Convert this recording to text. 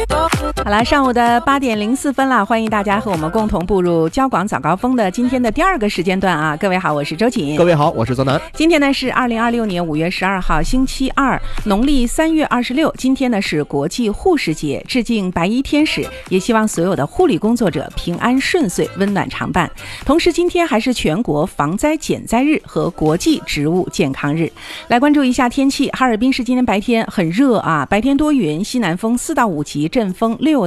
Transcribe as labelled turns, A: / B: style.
A: 好了，上午的8点04分了，欢迎大家和我们共同步入交广早高峰的今天的第2个时间段啊！各位好，我是周瑾。
B: 各位好，我是泽南。
A: 今天呢是2026年5月12号，星期二，农历3月26。今天呢是国际护士节，致敬白衣天使，也希望所有的护理工作者平安顺遂，温暖常伴。同时，今天还是全国防灾减灾日和国际植物健康日。来关注一下天气，哈尔滨市今天白天很热啊，白天多云，西南风4到5级，阵风6